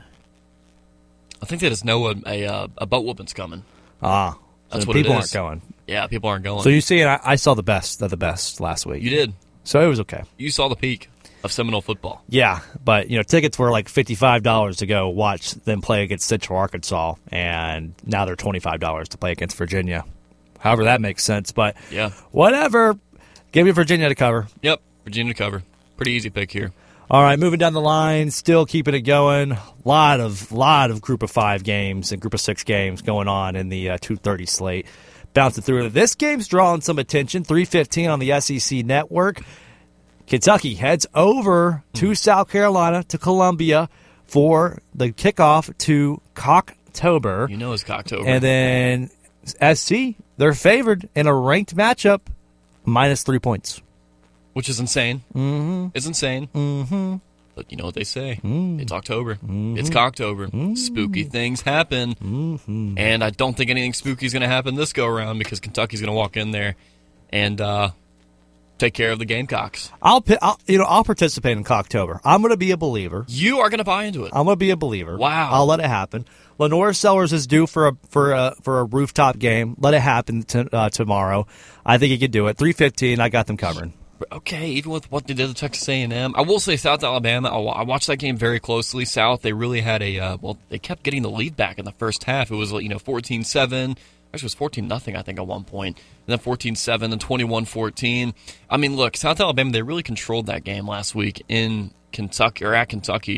S1: I think they just know a a, a boat whooping's coming.
S2: Ah,
S1: that's
S2: so
S1: what
S2: people
S1: it
S2: aren't
S1: is.
S2: going.
S1: Yeah, people aren't going.
S2: So you see, I, I saw the best of the best last week.
S1: You did.
S2: So it was okay.
S1: You saw the peak of Seminole football.
S2: Yeah, but you know, tickets were like fifty-five dollars to go watch them play against Central Arkansas, and now they're twenty-five dollars to play against Virginia. However, that makes sense, but
S1: yeah,
S2: whatever. Give me Virginia to cover.
S1: Yep, Virginia to cover. Pretty easy pick here.
S2: All right, moving down the line, still keeping it going. Lot of lot of Group of Five games and Group of Six games going on in the uh, two thirty slate. Bouncing through. This game's drawing some attention. three fifteen on the S E C Network. Kentucky heads over to South Carolina, to Columbia, for the kickoff to Cocktober.
S1: You know it's Cocktober.
S2: And then S C, they're favored in a ranked matchup, minus three points.
S1: Which is insane.
S2: Mm-hmm.
S1: It's insane.
S2: Mm-hmm.
S1: But you know what they say.
S2: Mm-hmm.
S1: It's October.
S2: Mm-hmm.
S1: It's Cocktober. Mm-hmm. Spooky things happen.
S2: Mm-hmm.
S1: And I don't think anything spooky is going to happen this go-around because Kentucky's going to walk in there and uh, take care of the Gamecocks.
S2: I'll, I'll, you know, I'll participate in Cocktober. I'm going to be a believer.
S1: You are going to buy into it.
S2: I'm going to be a believer.
S1: Wow.
S2: I'll let it happen. Lenore Sellers is due for a for a for a rooftop game. Let it happen to, uh, tomorrow. I think he could do it. three fifteen. I got them covered.
S1: Okay, even with what they did to Texas A and M, I will say South Alabama. I watched that game very closely. South, they really had a uh, well, they kept getting the lead back in the first half. It was you know fourteen seven. Actually, it was fourteen nothing, I think, at one point. And then fourteen seven, then twenty-one fourteen. I mean, look, South Alabama, they really controlled that game last week in Kentucky, or at Kentucky.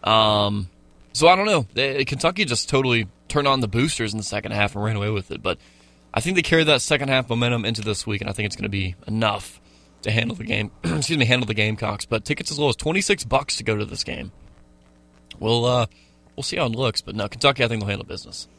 S1: Um, so I don't know. They, Kentucky just totally turned on the boosters in the second half and ran away with it. But I think they carried that second half momentum into this week, and I think it's going to be enough to handle the game. excuse me, handle the Gamecocks. But tickets as low as twenty-six bucks to go to this game. We'll, uh, we'll see how it looks. But no, Kentucky, I think they'll handle business.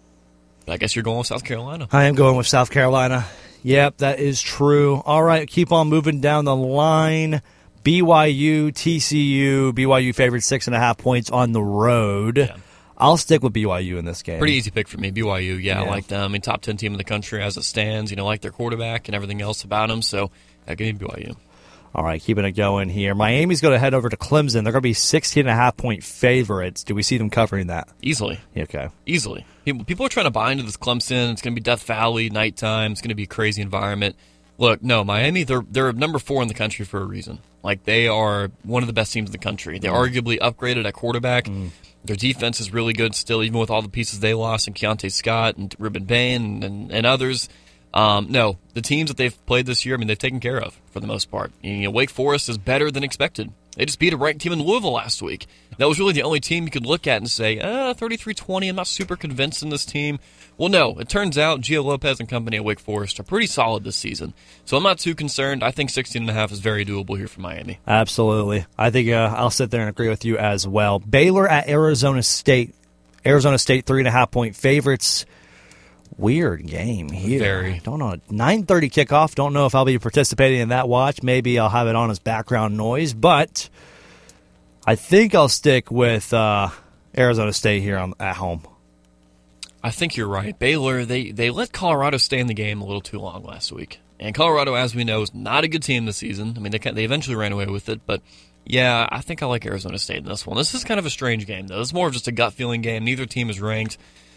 S1: I guess you're going with South Carolina.
S2: I am going with South Carolina. Yep, that is true. All right, keep on moving down the line. B Y U, T C U. B Y U favored six and a half points on the road.
S1: Yeah.
S2: I'll stick with B Y U in this game.
S1: Pretty easy pick for me. B Y U, yeah,
S2: Yeah.
S1: I like them. I mean, top ten team in the country as it stands. You know, like their quarterback and everything else about them. So, I give me B Y U.
S2: All right, keeping it going here. Miami's going to head over to Clemson. They're going to be sixteen and a half point favorites. Do we see them covering that?
S1: Easily.
S2: Okay.
S1: Easily. People, people are trying to buy into this Clemson. It's going to be Death Valley, nighttime. It's going to be a crazy environment. Look, no, Miami, they're they're number four in the country for a reason. Like, they are one of the best teams in the country. They
S2: Mm.
S1: arguably upgraded at quarterback. Mm. Their defense is really good still, even with all the pieces they lost, and Keontae Scott and Ruben Bain and, and, and others. Um, no, the teams that they've played this year, I mean, they've taken care of for the most part. You know, Wake Forest is better than expected. They just beat a ranked team in Louisville last week. That was really the only team you could look at and say, uh, thirty-three twenty, I'm not super convinced in this team. Well, no, it turns out Gio Lopez and company at Wake Forest are pretty solid this season. So I'm not too concerned. I think sixteen and a half is very doable here for Miami.
S2: Absolutely. I think uh, I'll sit there and agree with you as well. Baylor at Arizona State. Arizona State, three and a half point favorites. Weird game here.
S1: Very.
S2: Don't know. nine thirty kickoff. Don't know if I'll be participating in that watch. Maybe I'll have it on as background noise, but I think I'll stick with uh, Arizona State here on, at home.
S1: I think you're right. Baylor, they, they let Colorado stay in the game a little too long last week. And Colorado, as we know, is not a good team this season. I mean, they they eventually ran away with it, but yeah, I think I like Arizona State in this one. This is kind of a strange game, though. It's more of just a gut-feeling game. Neither team is ranked.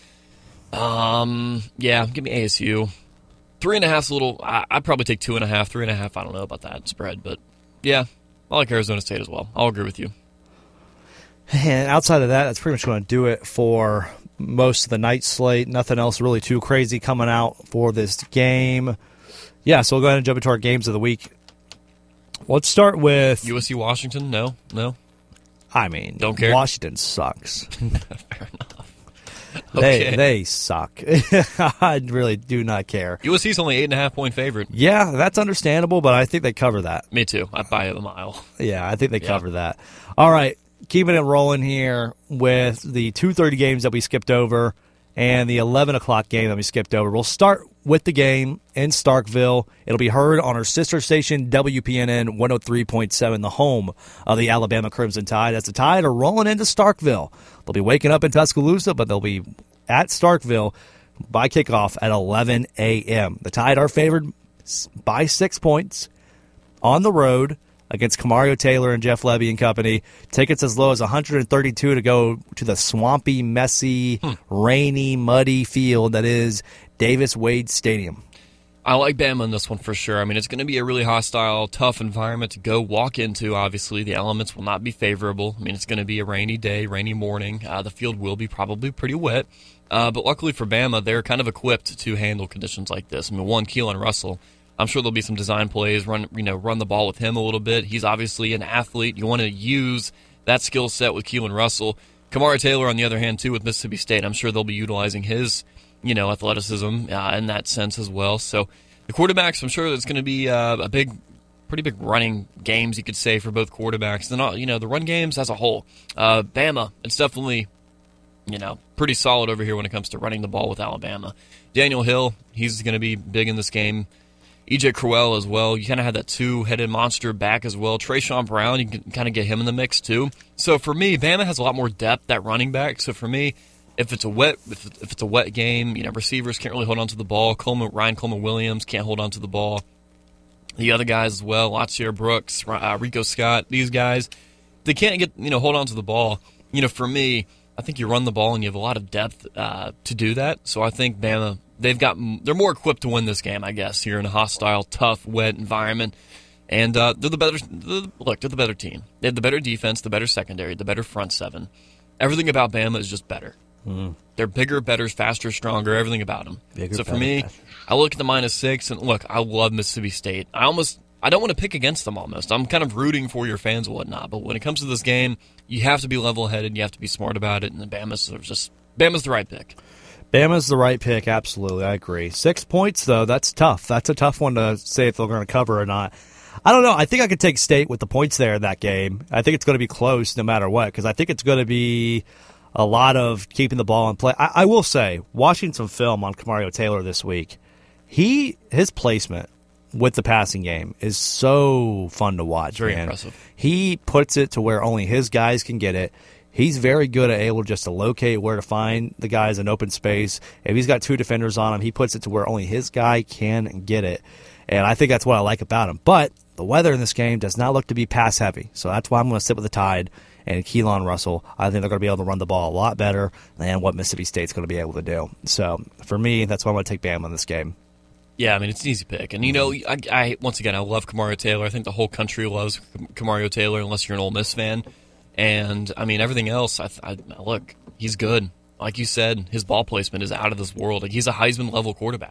S1: Um, yeah, give me A S U. Three and a half's a little, I, I'd probably take two and a half. Three and a half, I don't know about that spread, but yeah, I like Arizona State as well. I'll agree with you.
S2: And outside of that, that's pretty much going to do it for most of the night slate. Nothing else really too crazy coming out for this game. Yeah, so we'll go ahead and jump into our games of the week. Let's start with
S1: U S C Washington. No, no.
S2: I mean,
S1: don't care.
S2: Washington sucks.
S1: Fair enough.
S2: They
S1: Okay.
S2: they suck. I really do not care.
S1: U S C's only eight and a half point favorite.
S2: Yeah, that's understandable, but I think they cover that.
S1: Me too. I'd buy it a mile.
S2: Yeah, I think they
S1: Yeah.
S2: cover that. All right, keeping it rolling here with the two thirty games that we skipped over and the eleven o'clock game that we skipped over. We'll start with the game in Starkville. It'll be heard on our sister station, W P N N one oh three point seven, the home of the Alabama Crimson Tide. As the Tide are rolling into Starkville. They'll be waking up in Tuscaloosa, but they'll be at Starkville by kickoff at eleven a.m. The Tide are favored by six points on the road against Camario Taylor and Jeff Levy and company. Tickets as low as one hundred thirty-two to go to the swampy, messy,
S1: Hmm.
S2: rainy, muddy field that is Davis Wade Stadium.
S1: I like Bama in this one for sure. I mean, it's going to be a really hostile, tough environment to go walk into. Obviously, the elements will not be favorable. I mean, it's going to be a rainy day, rainy morning. Uh, the field will be probably pretty wet. Uh, but luckily for Bama, they're kind of equipped to handle conditions like this. I mean, one, Keelan Russell, I'm sure there'll be some design plays, run you know, run the ball with him a little bit. He's obviously an athlete. You want to use that skill set with Keelan Russell. Kamari Taylor, on the other hand, too, with Mississippi State, I'm sure they'll be utilizing his you know, athleticism uh, in that sense as well. So the quarterbacks, I'm sure it's going to be uh, a big, pretty big running games, you could say, for both quarterbacks. And, all, you know, the run games as a whole. Uh, Bama, it's definitely, you know, pretty solid over here when it comes to running the ball with Alabama. Daniel Hill, he's going to be big in this game. E J Crowell as well. You kind of had that two-headed monster back as well. Trayshawn Brown, you can kind of get him in the mix too. So for me, Bama has a lot more depth at running back. So for me, if it's a wet if it's a wet game, you know, receivers can't really hold on to the ball. Coleman, Ryan Coleman Williams can't hold on to the ball. The other guys as well, Latsier Brooks, uh, Rico Scott, these guys, they can't get you know hold on to the ball. You know, for me, I think you run the ball and you have a lot of depth uh, to do that. So I think Bama, they've got they're more equipped to win this game, I guess, here in a hostile, tough, wet environment. And uh, they're the better they're, look. They're the better team. They have the better defense, the better secondary, the better front seven. Everything about Bama is just better. Mm. They're bigger, better, faster, stronger. Everything about them.
S2: Bigger,
S1: so for
S2: better,
S1: me,
S2: faster.
S1: I look at the minus six, and look, I love Mississippi State. I almost I don't want to pick against them. Almost, I'm kind of rooting for your fans and whatnot. But when it comes to this game, you have to be level-headed. You have to be smart about it. And Bama's just Bama's the right pick.
S2: Bama's the right pick, absolutely. I agree. Six points, though, that's tough. That's a tough one to say if they're going to cover or not. I don't know. I think I could take State with the points there in that game. I think it's going to be close no matter what, because I think it's going to be a lot of keeping the ball in play. I, I will say, watching some film on Camario Taylor this week, he his placement with the passing game is so fun to watch.
S1: Very
S2: man.
S1: impressive.
S2: He puts it to where only his guys can get it. He's very good at able just to locate where to find the guys in open space. If he's got two defenders on him, he puts it to where only his guy can get it. And I think that's what I like about him. But the weather in this game does not look to be pass heavy. So that's why I'm going to sit with the Tide and Keelan Russell. I think they're going to be able to run the ball a lot better than what Mississippi State's going to be able to do. So for me, that's why I'm going to take Bama in this game.
S1: Yeah, I mean, it's an easy pick. And, you know, I, I once again, I love Camario Taylor. I think the whole country loves Camario Taylor unless you're an Ole Miss fan. And, I mean, everything else, I, I look, he's good. Like you said, his ball placement is out of this world. Like, he's a Heisman-level quarterback.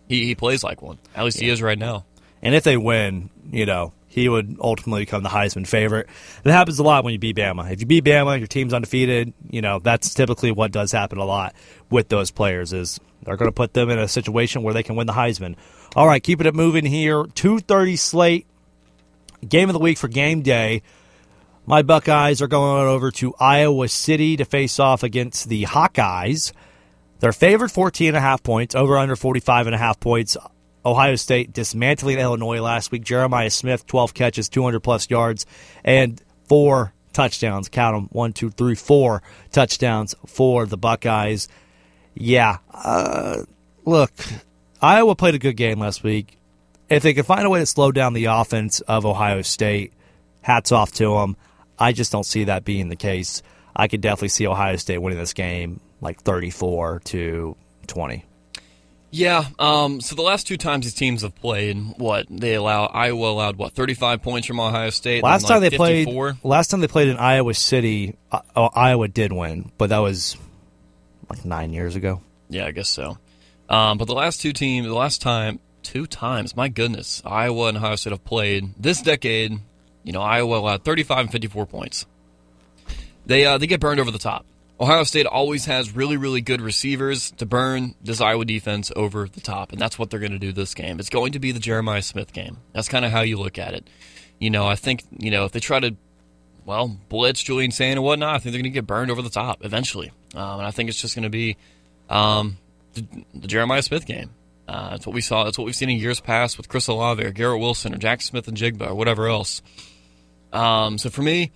S1: He, he plays like one. At least yeah. he is right now.
S2: And if they win, you know, he would ultimately become the Heisman favorite. That happens a lot when you beat Bama. If you beat Bama, your team's undefeated, you know, that's typically what does happen a lot with those players is they're going to put them in a situation where they can win the Heisman. All right, keeping it moving here. two thirty slate, game of the week for game day. My Buckeyes are going over to Iowa City to face off against the Hawkeyes. They're favored fourteen and a half points, over under forty-five and a half points. Ohio State dismantling Illinois last week. Jeremiah Smith, twelve catches, two hundred plus yards, and four touchdowns. Count them, one, two, three, four touchdowns for the Buckeyes. Yeah, uh, look, Iowa played a good game last week. If they could find a way to slow down the offense of Ohio State, hats off to them. I just don't see that being the case. I could definitely see Ohio State winning this game like thirty-four to twenty.
S1: Yeah, um, so the last two times these teams have played, what, they allow Iowa allowed, what, thirty-five points from Ohio State?
S2: Last
S1: like
S2: time they
S1: fifty-four?
S2: played Last time they played in Iowa City, uh, Iowa did win, but that was like nine years ago.
S1: Yeah, I guess so. Um, but the last two teams, the last time, two times, my goodness, Iowa and Ohio State have played this decade. You know, Iowa allowed thirty-five and fifty-four points. They uh, they get burned over the top. Ohio State always has really, really good receivers to burn this Iowa defense over the top, and that's what they're going to do this game. It's going to be the Jeremiah Smith game. That's kind of how you look at it. You know, I think, you know, if they try to, well, blitz Julian Sand and whatnot, I think they're going to get burned over the top eventually. Um, and I think it's just going to be um, the, the Jeremiah Smith game. Uh, that's what we saw. That's what we've seen in years past with Chris Olave or Garrett Wilson or Jackson Smith and Jigba or whatever else. Um, so for me,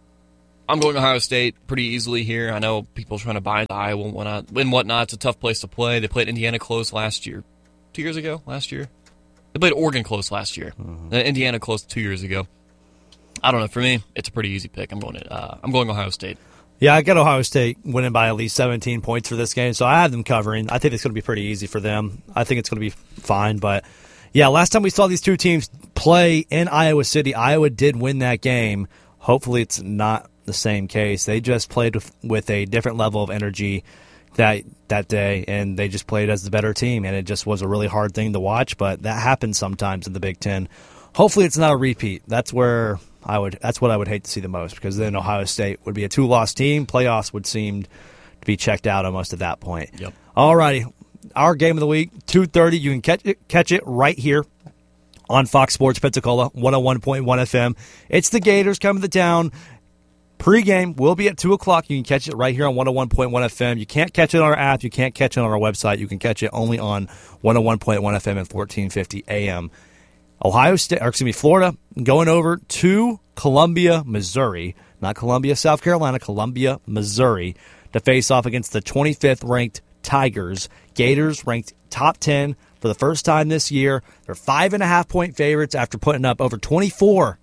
S1: I'm going Ohio State pretty easily here. I know people are trying to buy into Iowa and whatnot. And whatnot. It's a tough place to play. They played Indiana close last year. Two years ago? Last year? They played Oregon close last year. Mm-hmm. Indiana close two years ago. I don't know. For me, it's a pretty easy pick. I'm going to, uh, I'm going Ohio State.
S2: Yeah, I got Ohio State winning by at least seventeen points for this game, so I have them covering. I think it's going to be pretty easy for them. I think it's going to be fine, but yeah, last time we saw these two teams play in Iowa City, Iowa did win that game. Hopefully it's not the same case. They just played with, with a different level of energy that that day, and they just played as the better team, and it just was a really hard thing to watch, but that happens sometimes in the Big Ten. Hopefully it's not a repeat. That's where I would. That's what I would hate to see the most, because then Ohio State would be a two-loss team. Playoffs would seem to be checked out almost at that point.
S1: Yep.
S2: All righty. Our game of the week, two thirty. You can catch it, catch it right here on Fox Sports Pensacola, one oh one point one F M. It's the Gators coming to town. Pre-game will be at two o'clock. You can catch it right here on one oh one point one F M. You can't catch it on our app. You can't catch it on our website. You can catch it only on one oh one point one F M and fourteen fifty A M. Ohio State, or excuse me, Florida, going over to Columbia, Missouri, not Columbia, South Carolina, Columbia, Missouri, to face off against the twenty-fifth ranked Tigers. Gators ranked top ten for the first time this year. They're five and a half point favorites after putting up over twenty-four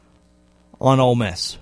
S2: on Ole Miss.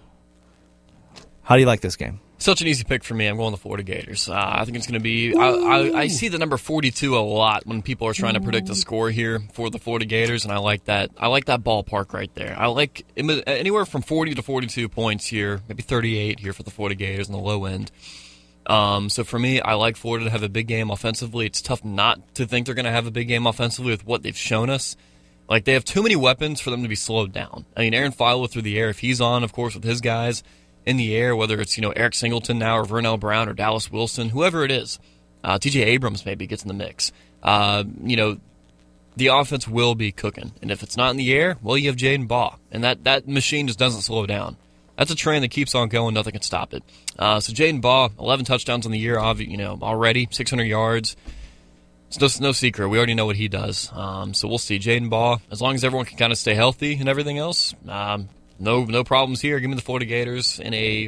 S2: How do you like this game?
S1: Such an easy pick for me. I'm going the Florida Gators. Uh, I think it's going to be. I, I, I see the number forty-two a lot when people are trying to predict the score here for the Florida Gators, and I like that. I like that ballpark right there. I like anywhere from forty to forty-two points here, maybe thirty-eight here for the Florida Gators on the low end. Um, so for me, I like Florida to have a big game offensively. It's tough not to think they're going to have a big game offensively with what they've shown us. Like, they have too many weapons for them to be slowed down. I mean, Aaron Filo through the air, if he's on, of course, with his guys in the air, whether it's, you know, Eric Singleton now or Vernell Brown or Dallas Wilson, whoever it is, uh, T J Abrams maybe gets in the mix. Uh, you know, the offense will be cooking. And if it's not in the air, well, you have Jaden Baugh. And that, that machine just doesn't slow down. That's a train that keeps on going. Nothing can stop it. Uh, so Jaden Baugh, eleven touchdowns on the year, you know, already, six hundred yards. It's no, no secret. We already know what he does. Um, so we'll see. Jaden Baugh, as long as everyone can kind of stay healthy and everything else, um, no no problems here. Give me the Florida Gators in a...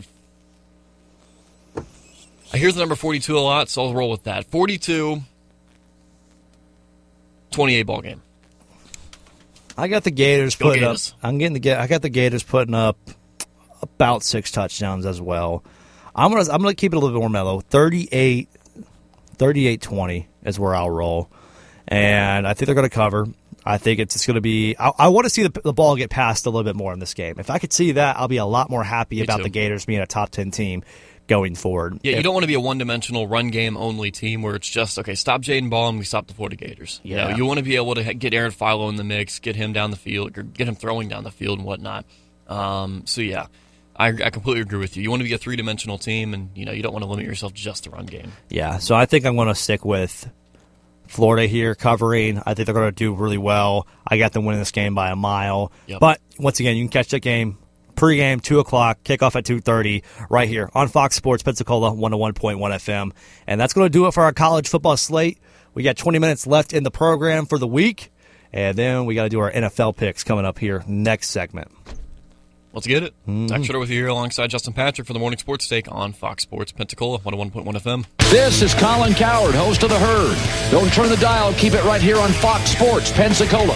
S1: I hear the number forty-two a lot, so I'll roll with that. forty-two twenty-eight ball game.
S2: I got the Gators
S1: Go
S2: putting
S1: Gators.
S2: up. I'm getting the. I got the Gators putting up about six touchdowns as well. I'm gonna. I'm gonna keep it a little bit more mellow. thirty-eight twenty is where I'll roll, and I think they're gonna cover. I think it's just going to be. I, I want to see the, the ball get passed a little bit more in this game. If I could see that, I'll be a lot more happy
S1: Me
S2: about
S1: too.
S2: the Gators being a top ten team going forward.
S1: Yeah,
S2: if,
S1: you don't want to be a one-dimensional run game only team where it's just, okay, stop Jaden Ball and we stop the Florida Gators.
S2: Yeah.
S1: You know, you want to be able to get Aaron Philo in the mix, get him down the field, or get him throwing down the field and whatnot. Um, so, yeah, I, I completely agree with you. You want to be a three-dimensional team, and you know you don't want to limit yourself to just the run game.
S2: Yeah, so I think I'm going to stick with Florida here covering. I think they're going to do really well. I got them winning this game by a mile.
S1: Yep.
S2: But, once again, you can catch that game pregame, two o'clock, kickoff at two thirty, right here on Fox Sports Pensacola, one oh one point one F M. And that's going to do it for our college football slate. We got twenty minutes left in the program for the week, and then we got to do our N F L picks coming up here next segment.
S1: Let's get it.
S2: Mm-hmm.
S1: Zach Schroeder with you here alongside Justin Patrick for the Morning Sports Take on Fox Sports Pensacola, one oh one point one F M.
S14: This is Colin Cowherd, host of The Herd. Don't turn the dial. Keep it right here on Fox Sports Pensacola.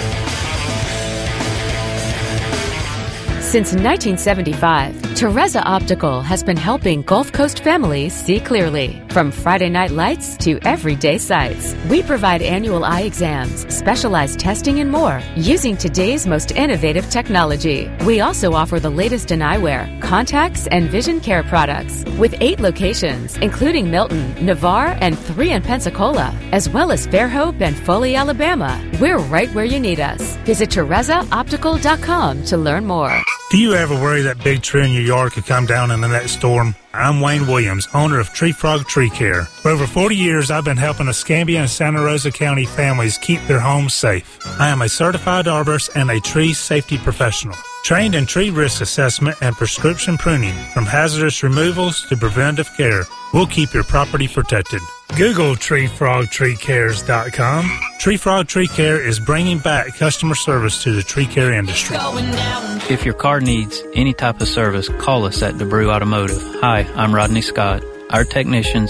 S16: Since nineteen seventy-five, Teresa Optical has been helping Gulf Coast families see clearly. From Friday night lights to everyday sights, we provide annual eye exams, specialized testing, and more using today's most innovative technology. We also offer the latest in eyewear, contacts, and vision care products. With eight locations, including Milton, Navarre, and three in Pensacola, as well as Fairhope and Foley, Alabama, we're right where you need us. Visit Teresa Optical dot com to learn more.
S17: Do you ever worry that big tree in your yard could come down in the next storm? I'm Wayne Williams, owner of Tree Frog Tree Care. For over forty years, I've been helping Escambia and Santa Rosa County families keep their homes safe. I am a certified arborist and a tree safety professional, trained in tree risk assessment and prescription pruning, from hazardous removals to preventive care. We'll keep your property protected. Google tree frog tree cares dot com. Tree Frog Tree Care is bringing back customer service to the tree care industry.
S18: If your car needs any type of service, call us at DeBrew Automotive. Hi, I'm Rodney Scott. Our technicians